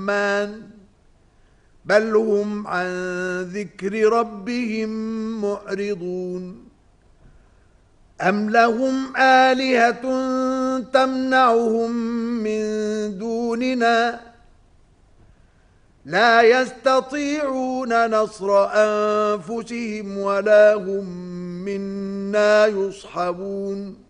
الرحمن بل هم عن ذكر ربهم معرضون أم لهم آلهة تمنعهم من دوننا لا يستطيعون نصر أنفسهم ولا هم منا يصحبون